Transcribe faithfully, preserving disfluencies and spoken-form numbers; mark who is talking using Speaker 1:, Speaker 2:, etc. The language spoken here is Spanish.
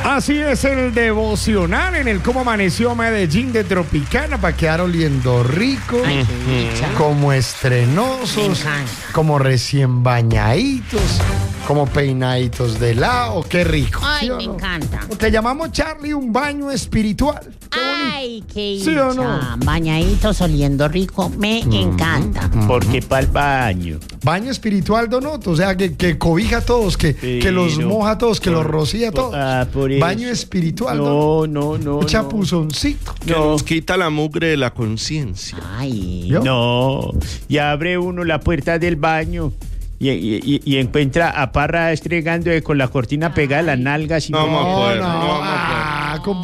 Speaker 1: Así es el devocional en el cómo amaneció Medellín de Tropicana para quedar oliendo rico,
Speaker 2: Ay, qué dicha.
Speaker 1: como estrenosos, como recién bañaditos, como peinaditos de lado. Qué rico.
Speaker 2: Ay,
Speaker 1: ¿sí o
Speaker 2: me
Speaker 1: no?
Speaker 2: encanta.
Speaker 1: Lo que llamamos, Charlie, un baño espiritual. Qué bonito.
Speaker 2: Ay, qué
Speaker 1: ¿Sí
Speaker 2: dicha.
Speaker 1: o no?
Speaker 2: Bañaditos oliendo rico, me encanta.
Speaker 3: Porque para el baño.
Speaker 1: Baño espiritual, Donoto, o sea, que, que cobija a todos, que, que los
Speaker 3: Pero,
Speaker 1: moja a todos, que los rocía a todos.
Speaker 3: Ah, por eso.
Speaker 1: Baño espiritual, Donoto.
Speaker 3: No, no, no.
Speaker 1: Un chapuzoncito.
Speaker 4: Que nos quita la mugre de la conciencia.
Speaker 2: Ay.
Speaker 1: ¿Yo?
Speaker 3: No. Y abre uno la puerta del baño. Y, y, y, y encuentra a Parra estregando con la cortina pegada a las nalgas. Y
Speaker 4: No,
Speaker 3: no,
Speaker 4: me acuerdo, no, me acuerdo.
Speaker 1: Ah,